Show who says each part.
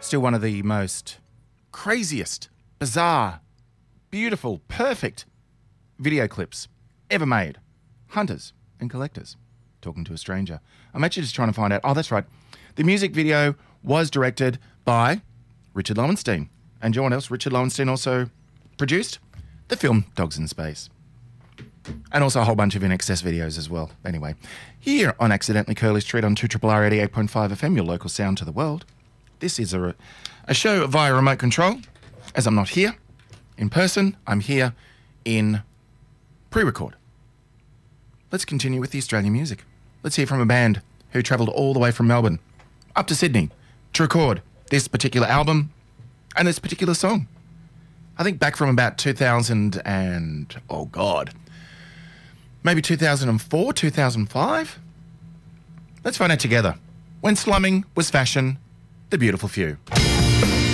Speaker 1: Still one of the most craziest, bizarre, beautiful, perfect video clips ever made. Hunters and collectors talking to a stranger. I'm actually just trying to find out. Oh, that's right. The music video was directed by Richard Lowenstein. And you know what else? Richard Lowenstein also produced the film Dogs in Space. And also a whole bunch of INXS videos as well. Anyway, here on Accidentally Curly Street on 2RRR 88.5 FM, your local sound to the world. This is a show via remote control, as I'm not here in person. I'm here in pre-record. Let's continue with the Australian music. Let's hear from a band who travelled all the way from Melbourne up to Sydney to record this particular album and this particular song. I think back from about 2000 and, oh God, maybe 2004, 2005? Let's find out together. When slumming was fashion, the beautiful few.